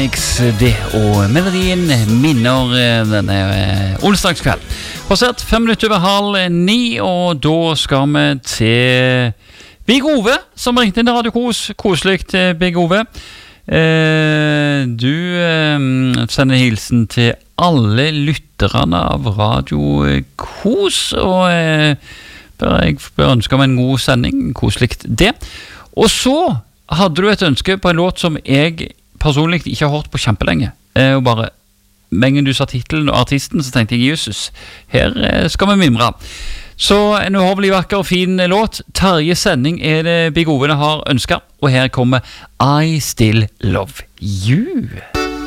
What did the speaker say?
Remix det, og melodien minner denne onsdagskveld. Passert 5 minutter over 8:30, og da skal vi til Big Ove, som ringte inn til Radio Kos. Koselikt, Big Ove. Du sender hilsen til alle lytterne av Radio Kos, og jeg ønsker meg en god sending. Koselikt det. Og så hadde du et ønske på en låt som jeg personlig ikke har hørt på kjempelenge. Og bare, mengen du sa titelen og artisten, så tenkte jeg, Jesus, her skal vi mimre. Så en uhorvelig vakker og fin låt. Terje Sending det Big Ove har ønsket, og her kommer I Still Love You.